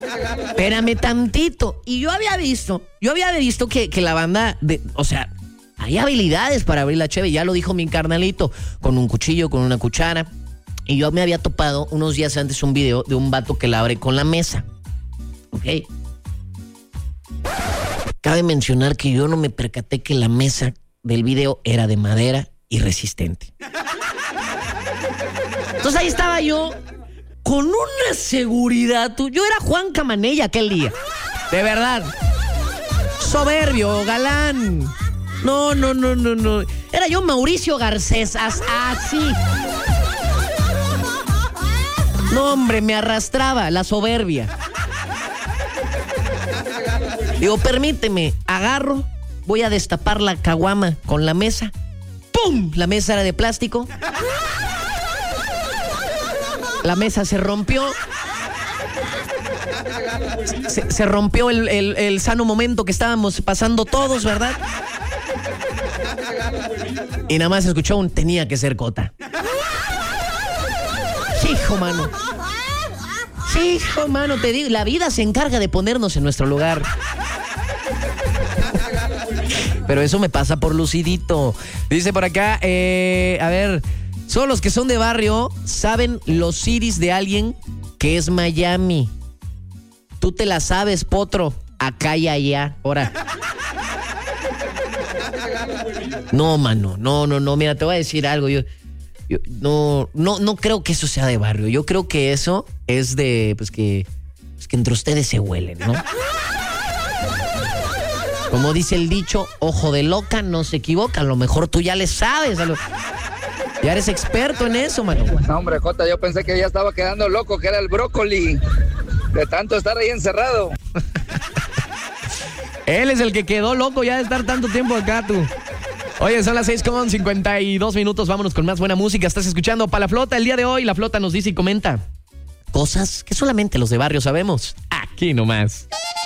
Espérame tantito. Y yo había visto que la banda, o sea, hay habilidades para abrir la cheve. Ya lo dijo mi carnalito, con un cuchillo, con una cuchara. Y yo me había topado unos días antes un video de un vato que la abre con la mesa. ¿Ok? Cabe mencionar que yo no me percaté que la mesa del video era de madera y resistente. Entonces ahí estaba yo con una seguridad. Yo era Juan Camanella aquel día. De verdad. Soberbio, galán. No. Era yo Mauricio Garcés, así. No, hombre, me arrastraba la soberbia. Digo, permíteme, agarro, voy a destapar la caguama con la mesa. ¡Pum! La mesa era de plástico. La mesa se rompió. Se rompió el sano momento que estábamos pasando todos, ¿verdad? Y nada más escuchó un tenía que ser cota. Hijo, mano, te digo, la vida se encarga de ponernos en nuestro lugar. Pero eso me pasa por lucidito. Dice por acá, a ver, solo los que son de barrio saben los ciris de alguien que es Miami. Tú te la sabes, potro, acá y allá. Ahora. No, mano, no, mira, te voy a decir algo, yo no creo que eso sea de barrio. Yo creo que eso es de, pues que entre ustedes se huelen, ¿no? Como dice el dicho, ojo de loca no se equivoca. A lo mejor tú ya le sabes. Ya eres experto en eso, mano. No, hombre, Jota, yo pensé que ya estaba quedando loco, que era el brócoli. De tanto estar ahí encerrado. Él es el que quedó loco ya de estar tanto tiempo acá, tú. Oye, son las 6:52. Vámonos con más buena música. Estás escuchando Pa' la Flota. El día de hoy, la Flota nos dice y comenta cosas que solamente los de barrio sabemos. Aquí nomás.